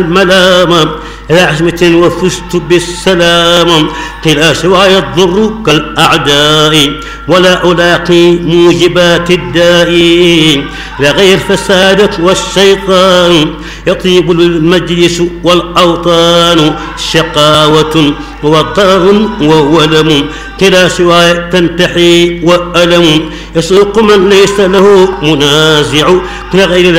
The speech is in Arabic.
الملام إلى عزمة وفزت بالسلام قلا سواي الضر كالأعداء ولا ألاقي موجبات الداء لا غير فسادك والشيطان يطيب المجلس والأوطان شقاوة وضرر وولم كلا سواي تنتحي وألم يسوق من ليس له منازع كغير